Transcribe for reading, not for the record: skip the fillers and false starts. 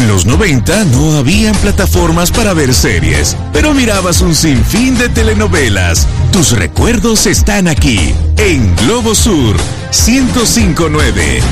En los 90 no habían plataformas para ver series, pero mirabas un sinfín de telenovelas. Tus recuerdos están aquí, en Globo Sur 105.9.